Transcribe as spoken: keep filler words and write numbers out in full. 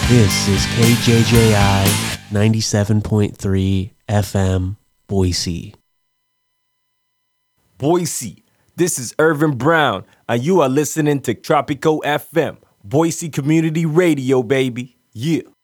This is K J J I ninety-seven point three F M, Boise. Boise, this is Irvin Brown, and you are listening to Tropico F M, Boise Community Radio, baby. Yeah.